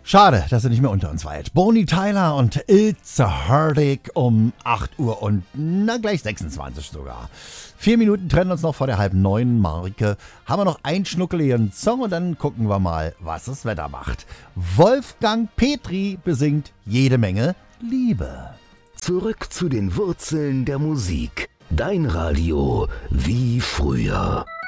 Schade, dass er nicht mehr unter uns weilt. Bonnie Tyler und It's a Heartache um 8 Uhr und gleich 26 sogar. 4 Minuten trennen uns noch vor der 8:30 Marke. Haben wir noch einen schnuckeligen Song und dann gucken wir mal, was das Wetter macht. Wolfgang Petri besingt jede Menge Liebe. Zurück zu den Wurzeln der Musik. Dein Radio wie früher.